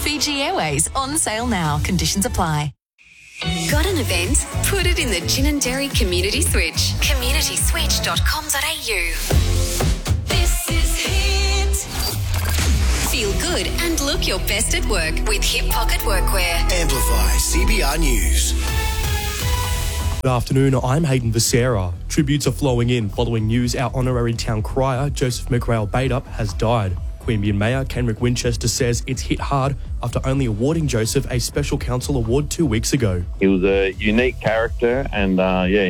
Fiji Airways on sale now. Conditions apply. Got an event? Put it in the Gin and Dairy Community Switch. communityswitch.com.au. This is Hit. Feel good and look your best at work with Hip Pocket Workwear. Amplify CBR News. Good afternoon, I'm Hayden Becerra. Tributes are flowing in following news our honorary town crier, Joseph McRae Badup, has died. Queanbeyan Mayor Kenrick Winchester says it's hit hard after only awarding Joseph a Special Counsel Award 2 weeks ago. He was a unique character and,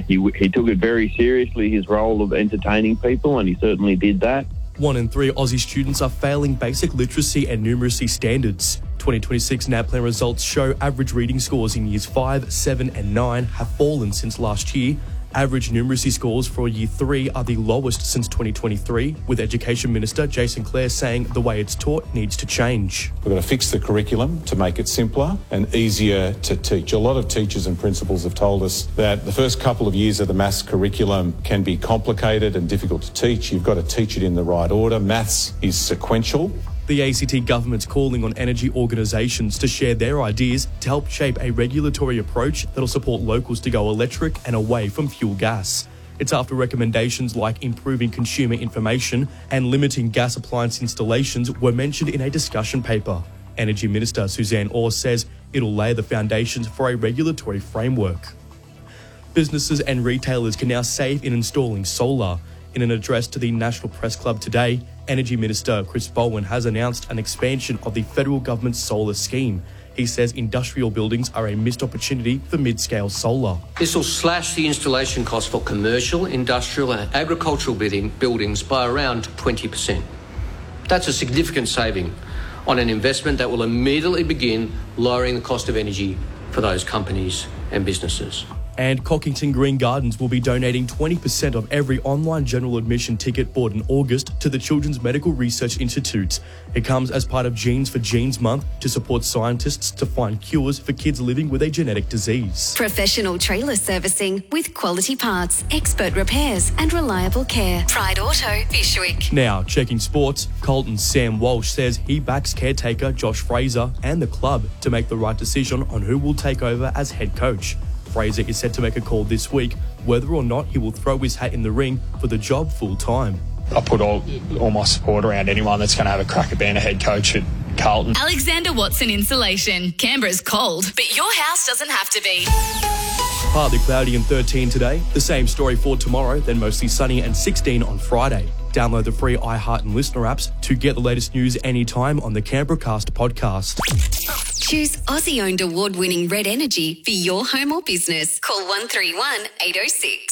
he took it very seriously, his role of entertaining people, and he certainly did that. 1 in 3 Aussie students are failing basic literacy and numeracy standards. 2026 NAPLAN results show average reading scores in years 5, 7 and 9 have fallen since last year. Average numeracy scores for year 3 are the lowest since 2023, with Education Minister Jason Clare saying the way it's taught needs to change. We've got to fix the curriculum to make it simpler and easier to teach. A lot of teachers and principals have told us that the first couple of years of the maths curriculum can be complicated and difficult to teach. You've got to teach it in the right order. Maths is sequential. The ACT government's calling on energy organisations to share their ideas to help shape a regulatory approach that'll support locals to go electric and away from fuel gas. It's after recommendations like improving consumer information and limiting gas appliance installations were mentioned in a discussion paper. Energy Minister Suzanne Orr says it'll lay the foundations for a regulatory framework. Businesses and retailers can now save in installing solar. In an address to the National Press Club today, Energy Minister Chris Bowen has announced an expansion of the federal government's solar scheme. He says industrial buildings are a missed opportunity for mid-scale solar. This will slash the installation cost for commercial, industrial and agricultural buildings by around 20%. That's a significant saving on an investment that will immediately begin lowering the cost of energy for those companies and businesses. And Cockington Green Gardens will be donating 20% of every online general admission ticket bought in August to the Children's Medical Research Institute. It comes as part of Genes for Genes Month to support scientists to find cures for kids living with a genetic disease. Professional trailer servicing with quality parts, expert repairs and reliable care. Pride Auto, Bishwick. Now, checking sports, Carlton's Sam Walsh says he backs caretaker Josh Fraser and the club to make the right decision on who will take over as head coach. Fraser is set to make a call this week whether or not he will throw his hat in the ring for the job full time. I put all my support around anyone that's going to have a crack at being a head coach at Carlton. Alexander Watson Insulation. Canberra's cold, but your house doesn't have to be. Partly cloudy and 13 today. The same story for tomorrow, then mostly sunny and 16 on Friday. Download the free iHeart and Listener apps to get the latest news anytime on the Canberracast podcast. Choose Aussie-owned award-winning Red Energy for your home or business. Call 131 806.